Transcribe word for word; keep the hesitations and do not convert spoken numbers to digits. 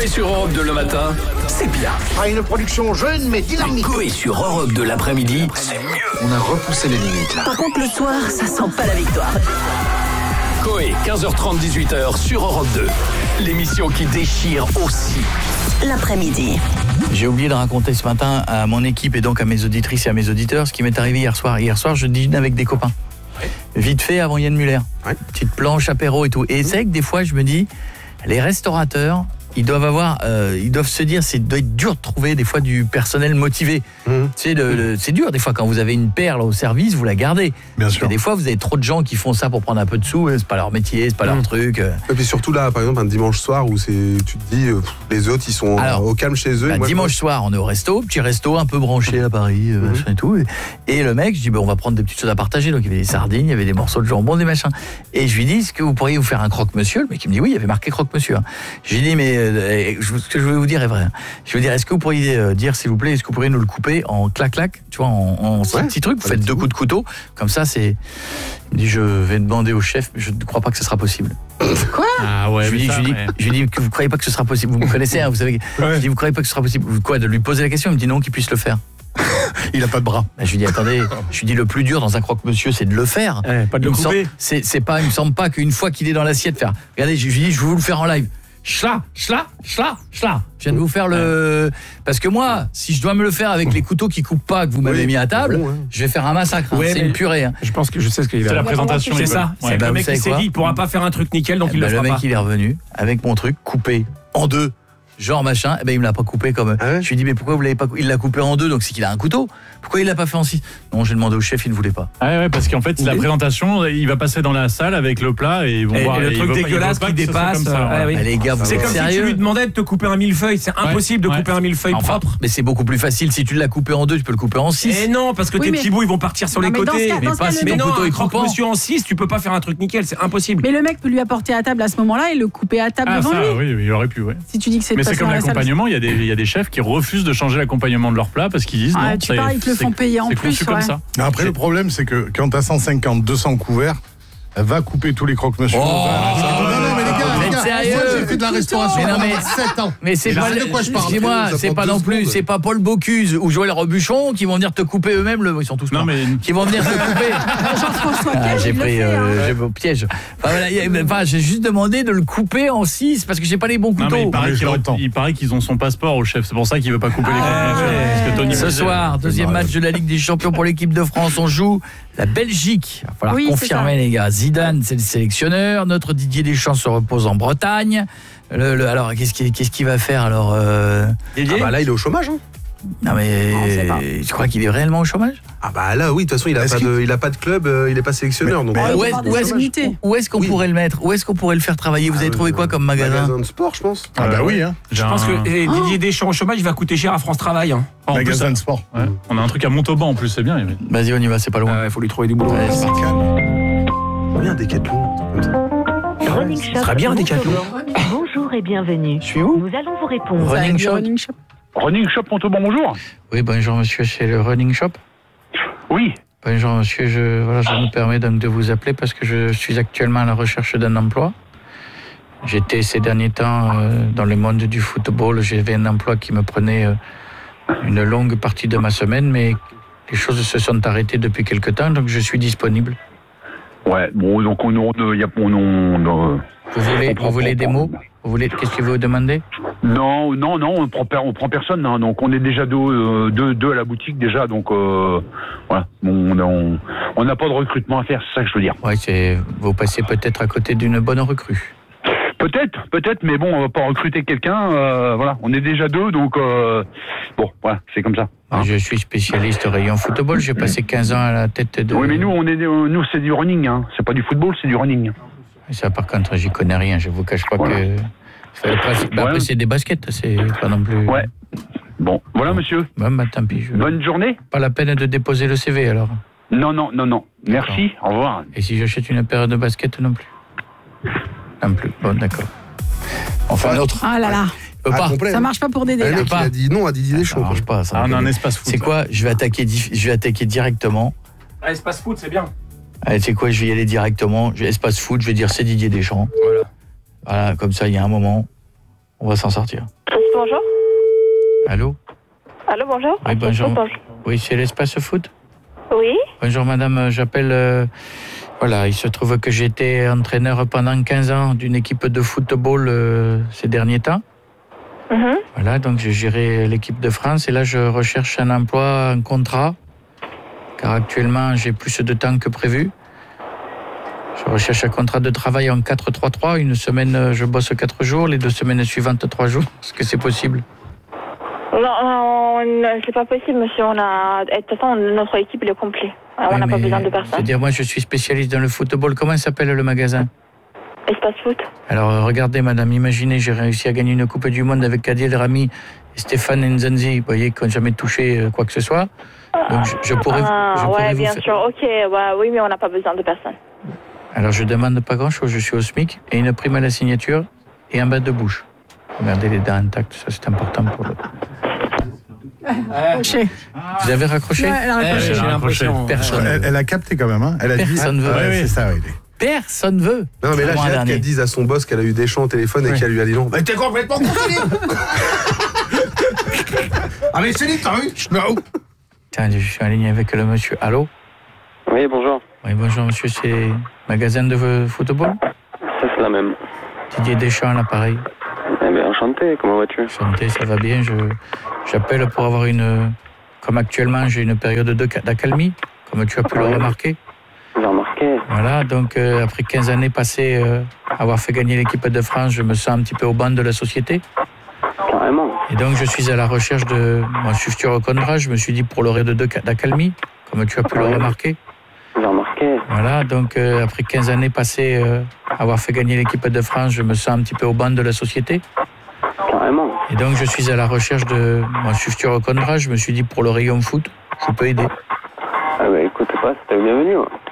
Coé sur Europe deux le matin, c'est bien. Ah, une production jeune mais dynamique. Coé sur Europe deux l'après-midi, c'est mieux. On a repoussé les limites là. Par contre, le soir, ça sent pas la victoire. Coé, quinze heures trente, dix-huit heures sur Europe deux. L'émission qui déchire aussi. L'après-midi. J'ai oublié de raconter ce matin à mon équipe et donc à mes auditrices et à mes auditeurs ce qui m'est arrivé hier soir. Hier soir, je dîne avec des copains. Ouais. Vite fait avant Yann Muller. Ouais. Petite planche, apéro et tout. Et mmh. c'est vrai que des fois, je me dis, les restaurateurs, ils doivent avoir, euh, ils doivent se dire, c'est doit être dur de trouver des fois du personnel motivé. Mmh. Tu sais, le, le, c'est dur des fois quand vous avez une perle au service, vous la gardez. Bien sûr. Et des fois, vous avez trop de gens qui font ça pour prendre un peu de sous. C'est pas leur métier, c'est pas mmh. leur truc. Et puis surtout là, par exemple, un dimanche soir où c'est, tu te dis, euh, les autres, ils sont Alors, au calme chez eux. Bah, moi, dimanche je... soir, on est au resto, petit resto un peu branché à Paris, euh, mmh. machin et tout. Et, et le mec, je dis, bah, on va prendre des petites choses à partager. Donc il y avait des sardines, il y avait des morceaux de jambon, des machins. Et je lui dis, est-ce que vous pourriez vous faire un croque-monsieur? Le mec il me dit, oui, il y avait marqué croque-monsieur. Je lui dis, mais euh, je, ce que je vais vous dire est vrai. Je veux dire, est-ce que vous pourriez euh, dire, s'il vous plaît, est-ce que vous pourriez nous le couper en clac-clac, tu vois, en, en ouais, petit truc, vous faites deux coups de couteau, comme ça, c'est... Il me dit, je vais demander au chef, mais je ne crois pas que ce sera possible. Quoi? Ah ouais, je lui dis, je lui dis, je lui dis que vous ne croyez pas que ce sera possible. Vous me connaissez, hein, vous savez. Ouais. Je dis, vous ne croyez pas que ce sera possible. Quoi, de lui poser la question? Il me dit non, qu'il puisse le faire. Il a pas de bras. Ben, je lui dis, attendez, je lui dis, le plus dur dans un croque-monsieur, c'est de le faire. Ouais, pas de le couper. Semble, c'est, c'est pas, il me semble pas qu'une fois qu'il est dans l'assiette, faire. Regardez, je lui dis, je vais vous le faire en live. Chla, chla, chla, chla. Je viens de vous faire le... Parce que moi, si je dois me le faire avec les couteaux qui coupent pas, que vous m'avez oui, mis à table, bon, ouais. je vais faire un massacre. Hein. Ouais, c'est une purée. Hein. Je pense que je sais ce qu'il va. C'est la présentation. C'est ça. Ouais, c'est bah, le mec qui s'est dit, il pourra pas faire un truc nickel, donc eh il bah, le fera pas. Le mec, pas. il est revenu avec mon truc coupé en deux. Genre machin, eh ben il me l'a pas coupé comme. Ah ouais, je lui dis mais pourquoi vous l'avez pas coupé? Il l'a coupé en deux, donc c'est qu'il a un couteau. Pourquoi il l'a pas fait en six? Non, j'ai demandé au chef, il ne voulait pas. Ah ouais, parce qu'en fait, c'est la présentation, il va passer dans la salle avec le plat et ils vont et voir. Et le truc dégueulasse qui dépasse. Ça, ah, oui. bah, les gars, vous c'est comme sérieux? Si tu lui demandais de te couper un millefeuille, c'est impossible ouais, de couper ouais. un millefeuille enfin, propre. Mais c'est beaucoup plus facile si tu l'as coupé en deux, tu peux le couper en six. Et non, parce que oui, tes mais... petits bouts ils vont partir sur non, les mais côtés. Cas, mais pas si ton couteau est coupant. Monsieur en six, tu peux pas faire un truc nickel, c'est impossible. Mais le mec peut lui apporter à table à ce moment-là et le couper à table devant lui. Oui, il aurait pu, ouais. Si tu dis que c'est mais c'est comme l'accompagnement, il y a des chefs qui refusent de changer l'accompagnement de leur plat parce qu'ils disent ah, non, tu parles, ils te le font payer en plus. Comme ça. Après, le problème, c'est que quand t'as cent cinquante, deux cents couverts, va couper tous les croque-monsieur. Oh, non, non, mais les gars, vous êtes sérieux? Moi, j'ai fait de la restauration pendant sept ans. Mais c'est pas, de quoi je parle. Excusez-moi, c'est pas non plus, c'est pas Paul Bocuse ou Joël Robuchon qui vont venir te couper eux-mêmes, le... ils sont tous morts, mais... qui vont venir te couper. Jean-François ah, j'ai pris, euh, hein. j'ai au piège. Enfin, voilà, enfin, j'ai juste demandé de le couper en six parce que j'ai pas les bons couteaux. Non, mais il, paraît qu'il re... il paraît qu'ils ont son passeport au chef, c'est pour ça qu'il veut pas couper ah, les croque-monsieur. Ce soir, deuxième match de la Ligue des Champions pour l'équipe de France, on joue la Belgique. Il va falloir oui, confirmer les gars. Zidane, c'est le sélectionneur. Notre Didier Deschamps se repose en Bretagne. Le, le, alors, qu'est-ce qu'il, qu'est-ce qu'il va faire alors euh... ah bah là, il est au chômage. Hein. Non mais tu crois qu'il est réellement au chômage? Ah bah là oui, de toute façon il a, pas de, il a pas de club, euh, il est pas sélectionneur. Mais, donc mais où, est, où, est-ce, où est-ce qu'on oui. pourrait le mettre? Où est-ce qu'on pourrait le faire travailler? Vous ah, avez trouvé quoi comme magasin? Magasin de sport, je pense. Ah bah oui. Hein. Je pense que eh, Didier Deschamps au chomage, il va coûter cher à France Travail. Hein. Oh, magasin de sport. Ouais. On a un truc à Montauban en plus, c'est bien. Vas-y, on y va, c'est pas loin. Il euh, faut lui trouver du boulot. Ouais, c'est bien des Decathlon. Running Shop. Ce serait bien des Decathlon. Bonjour et bienvenue. Je suis où? Nous allons vous répondre. Running Shop. Running Shop. Running Shop Montauban, bonjour. Oui, bonjour monsieur, c'est le Running Shop. Oui. Bonjour monsieur, je, voilà, je me permets donc de vous appeler parce que je suis actuellement à la recherche d'un emploi. J'étais ces derniers temps euh, dans le monde du football, j'avais un emploi qui me prenait euh, une longue partie de ma semaine, mais les choses se sont arrêtées depuis quelque temps, donc je suis disponible. Ouais, bon, donc on... on, y a, on, on, on vous voulez, on, vous voulez des mots? Vous voulez, qu'est-ce que vous demandez? Non, non, non, on prend, on prend personne, hein, donc on est déjà deux, euh, deux, deux à la boutique déjà, donc euh, voilà, on on n'a pas de recrutement à faire, c'est ça que je veux dire. Ouais, c'est, vous passez peut-être à côté d'une bonne recrue. Peut-être, peut-être, mais bon, on va pas recruter quelqu'un, euh, voilà, on est déjà deux, donc euh, bon, voilà, c'est comme ça. Hein. Je suis spécialiste rayon football, j'ai passé quinze ans à la tête de... Oui, mais nous, on est, nous c'est du running, hein. C'est pas du football, c'est du running. Ça, par contre, j'y connais rien, je vous cache pas voilà. que... Bah, après, ouais. c'est des baskets, c'est pas non plus... Ouais. Bon, voilà, bon. monsieur. Bon, bah, tant pis. Je... Bonne journée. Pas la peine de déposer le C V, alors. Non, non, non, non. Merci, au revoir. Et si j'achète une paire de baskets, non plus? Non plus, bon, d'accord. Enfin, un autre. Ah là là. Ah, pas. Complet, ça marche pas pour Dédé. Le mec, il a dit non à Didier Deschamps. Ça marche pas. Ça ah, on a un espace foot. C'est quoi? Je vais attaquer, je vais attaquer directement. Ah, espace foot, c'est bien. Allez, c'est quoi? Je vais y aller directement. Espace foot, je vais dire c'est Didier Deschamps. Voilà. Voilà, comme ça, il y a un moment. on va s'en sortir. Bonjour. Allô? Allô, bonjour. Oui, bonjour. Bonjour. Oui, c'est l'espace foot? Oui. Bonjour madame, j'appelle... euh, voilà, il se trouve que j'étais entraîneur pendant quinze ans d'une équipe de football euh, ces derniers temps. Mhm. Voilà, donc j'ai géré l'équipe de France et là je recherche un emploi, un contrat, car actuellement j'ai plus de temps que prévu. Je recherche un contrat de travail en quatre trois trois, une semaine je bosse quatre jours, les deux semaines suivantes trois jours. Est-ce que c'est possible? Non, non, non, c'est pas possible, monsieur. On a, de toute façon, notre équipe elle est complète. On Oui, n'a pas mais besoin de personne. C'est-à-dire, moi je suis spécialiste dans le football. Comment s'appelle le magasin? Espace foot. Alors euh, regardez madame, imaginez, j'ai réussi à gagner une Coupe du Monde avec Kadi El Rami et Stéphane Nzanzi, vous voyez, qui n'ont jamais touché euh, quoi que ce soit. Donc je, je pourrais, Ah, je ouais, pourrais vous bien faire- sûr. Ok, ouais, oui, mais on n'a pas besoin de personne. Alors je demande pas grand-chose, je suis au SMIC et une prime à la signature et un bas de bouche. Regardez les dents intactes, ça c'est important pour le... Raccroché. Vous avez raccroché? Ouais, elle a raccroché. Eh, j'ai l'impression. Personne. Elle, elle a capté quand même, hein. Elle a Personne dit. veut. Ouais, Oui, oui. c'est ça, oui. Personne veut. Non, mais là, Moi, j'ai hâte dernier. qu'elle dise à son boss qu'elle a eu Deschamps au téléphone et Ouais. qu'elle lui a dit non. Mais t'es complètement confondu. Ah, mais c'est dit, t'as vu? Non. Tiens, je suis en ligne avec le monsieur. Allô? Oui, bonjour. Oui, bonjour monsieur, c'est magasin de football? Ça, c'est la même. Didier Deschamps, l'appareil. Eh bien, enchanté, comment vas-tu? Santé, ça va bien. Je, j'appelle pour avoir une... Comme actuellement, j'ai une période de, d'accalmie, comme tu as pu le Oui. remarquer. J'ai remarqué. Voilà, donc euh, après quinze années passées, euh, avoir fait gagner l'équipe de France, je me sens un petit peu au banc de la société. Carrément. Et donc je suis à la recherche de mon futur contrat. Je me suis dit pour l'horaire de d'accalmie, comme tu as pu le Oui. remarquer. J'ai remarqué. Voilà, donc euh, après quinze années passées, euh, avoir fait gagner l'équipe de France, je me sens un petit peu au banc de la société. Carrément. Et donc je suis à la recherche de mon futur contrat. Je me suis dit pour le rayon foot, je peux aider. Ah bah écoute, pas, c'était le bienvenu. Ouais.